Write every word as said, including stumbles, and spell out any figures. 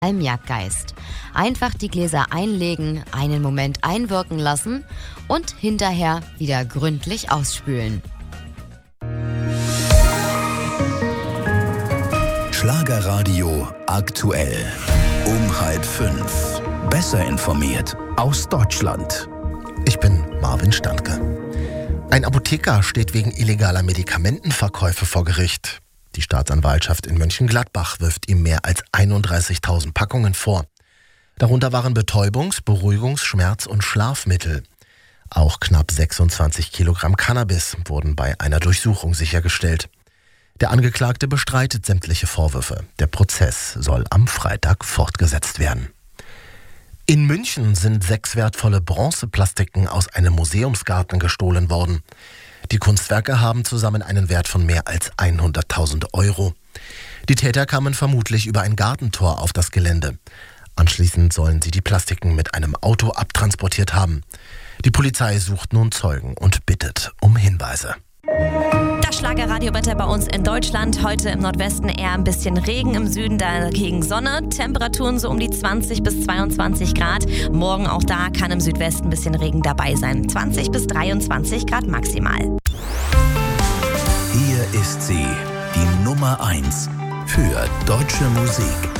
Salmiakgeist. Einfach die Gläser einlegen, einen Moment einwirken lassen und hinterher wieder gründlich ausspülen. Schlagerradio aktuell. Um halb fünf. Besser informiert aus Deutschland. Ich bin Marvin Standke. Ein Apotheker steht wegen illegaler Medikamentenverkäufe vor Gericht. Die Staatsanwaltschaft in Mönchengladbach wirft ihm mehr als einunddreißigtausend Packungen vor. Darunter waren Betäubungs-, Beruhigungs-, Schmerz- und Schlafmittel. Auch knapp sechsundzwanzig Kilogramm Cannabis wurden bei einer Durchsuchung sichergestellt. Der Angeklagte bestreitet sämtliche Vorwürfe. Der Prozess soll am Freitag fortgesetzt werden. In München sind sechs wertvolle Bronzeplastiken aus einem Museumsgarten gestohlen worden. Die Kunstwerke haben zusammen einen Wert von mehr als hunderttausend Euro. Die Täter kamen vermutlich über ein Gartentor auf das Gelände. Anschließend sollen sie die Plastiken mit einem Auto abtransportiert haben. Die Polizei sucht nun Zeugen und bittet um Hinweise. Das Schlagerradiowetter bei uns in Deutschland. Heute im Nordwesten eher ein bisschen Regen, im Süden dagegen Sonne. Temperaturen so um die zwanzig bis zweiundzwanzig Grad. Morgen auch da kann im Südwesten ein bisschen Regen dabei sein. zwanzig bis dreiundzwanzig Grad maximal. Hier ist sie, die Nummer eins für deutsche Musik.